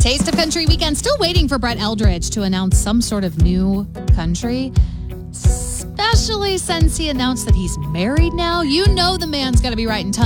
Taste of Country Weekend. Still waiting for Brett Eldredge to announce some sort of new country, especially since he announced that he's married now. You know the man's got to be writing tons